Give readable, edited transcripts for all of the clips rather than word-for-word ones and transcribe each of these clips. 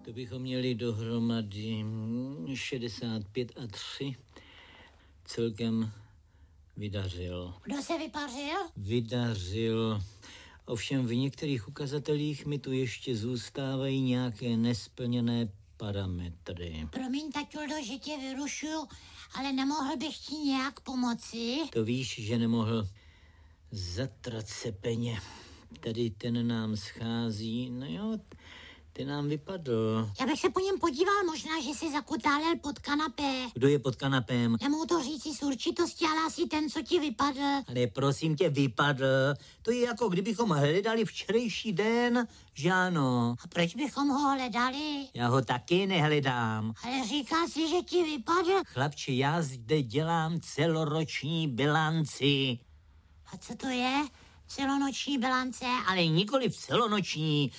To bychom měli dohromady 65 a 3. Celkem vydařil. Kdo se vypařil? Vydařil. Ovšem v některých ukazatelích mi tu ještě zůstávají nějaké nesplněné parametry. Promiň, taťuldo, že tě vyrušuju, ale nemohl bych ti nějak pomoci? To víš, že nemohl. Zatracepeně. Tady ten nám schází. No jo, ten nám vypadl. Já bych se po něm podíval, možná, že si zakutálel pod kanapé. Kdo je pod kanapém? Nemohu to říci s určitostí, ale asi ten, co ti vypadl. Ale prosím tě, vypadl. To je jako kdybychom hledali včerejší den, že ano. A proč bychom ho hledali? Já ho taky nehledám. Ale říká si, že ti vypadl. Chlapče, já zde dělám celoroční bilanci. A co to je? Celonoční bilance? Ale nikoli celonoční,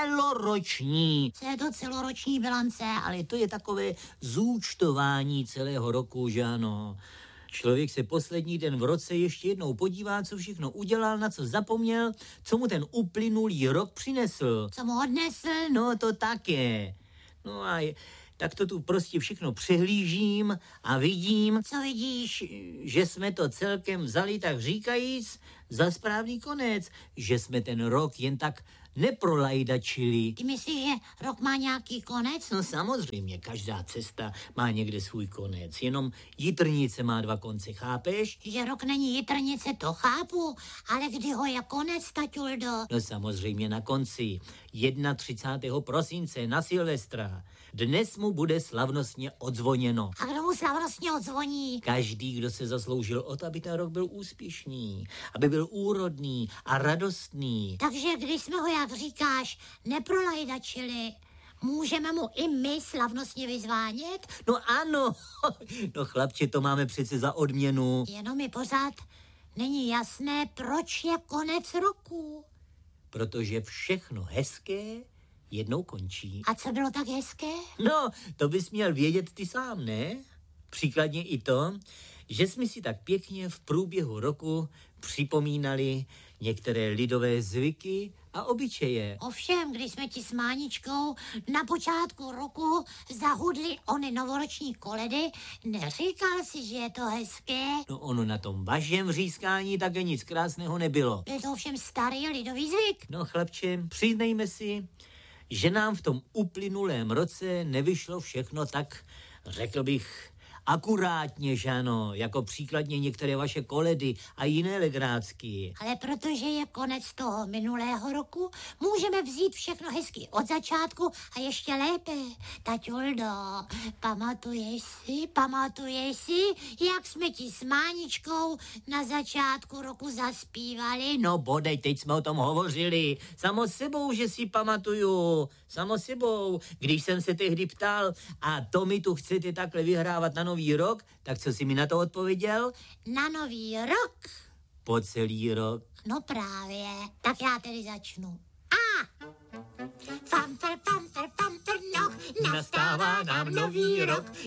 celoroční. Co je to celoroční bilance? Ale to je takové zúčtování celého roku, že ano. Člověk se poslední den v roce ještě jednou podívá, co všechno udělal, na co zapomněl, co mu ten uplynulý rok přinesl. Co mu odnesl? No to také. No a tak to tu prostě všechno přehlížím a vidím. Co vidíš? Že jsme to celkem vzali, tak říkajíc, za správný konec. Že jsme ten rok jen tak neprolajdačili. Ty myslíš, že rok má nějaký konec? No samozřejmě, každá cesta má někde svůj konec. Jenom jitrnice má 2 konce, chápeš? Že rok není jitrnice, to chápu, ale kdy ho je konec, taťuldo? No samozřejmě na konci. 31. prosince na Silvestra. Dnes mu bude slavnostně odzvoněno. A kdo mu slavnostně odzvoní? Každý, kdo se zasloužil o to, aby ten rok byl úspěšný, aby byl úrodný a radostný. Takže když jsme ho, jak říkáš, neprolajdačili, můžeme mu i my slavnostně vyzvánět? No ano, no chlapče, to máme přece za odměnu. Jenom mi pořád není jasné, proč je konec roku. Protože všechno hezké jednou končí. A co bylo tak hezké? No, to bys měl vědět ty sám, ne? Příkladně i to, že jsme si tak pěkně v průběhu roku připomínali některé lidové zvyky a obyčeje. Ovšem, když jsme ti s Máničkou na počátku roku zahudli ony novoroční koledy, neříkal si, že je to hezké? No ono na tom vašem řískání také nic krásného nebylo. Byl to ovšem starý lidový zvyk. No chlapče, přiznejme si, že nám v tom uplynulém roce nevyšlo všechno tak, řekl bych, akurátně, že ano, jako příkladně některé vaše koledy a jiné legrácky. Ale protože je konec toho minulého roku, můžeme vzít všechno hezky od začátku a ještě lépe. Taťuldo, pamatuješ si, jak jsme ti s Máničkou na začátku roku zaspívali? No bodej, teď jsme o tom hovořili. Samo sebou, že si pamatuju. Samo sebou. Když jsem se tehdy ptal, a to mi tu chcete takhle vyhrávat na Nový rok, tak co jsi mi na to odpověděl? Na Nový rok? Po celý rok. No právě. Tak já tedy začnu. Famfer, famfer, famfer, noh, Nastává nám nový rok,